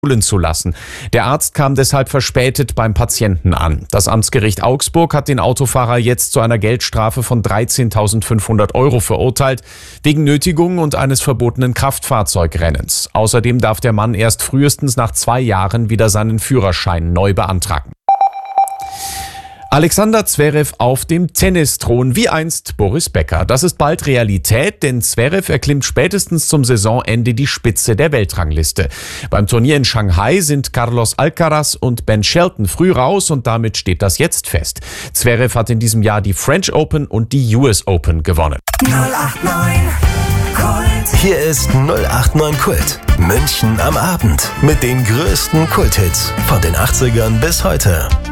holen zu lassen. Der Arzt kam deshalb verspätet beim Patienten an. Das Amtsgericht Augsburg hat den Autofahrer jetzt zu einer Geldstrafe von 13.500 € verurteilt, wegen Nötigung und eines verbotenen Kraftfahrzeugrennens. Außerdem darf der Mann erst frühestens nach 2 Jahren wieder seinen Führerschein neu beantragen. Alexander Zverev auf dem Tennisthron, wie einst Boris Becker. Das ist bald Realität, denn Zverev erklimmt spätestens zum Saisonende die Spitze der Weltrangliste. Beim Turnier in Shanghai sind Carlos Alcaraz und Ben Shelton früh raus und damit steht das jetzt fest. Zverev hat in diesem Jahr die French Open und die US Open gewonnen. 089 Kult. Hier ist 089 Kult. München am Abend mit den größten Kulthits von den 80ern bis heute.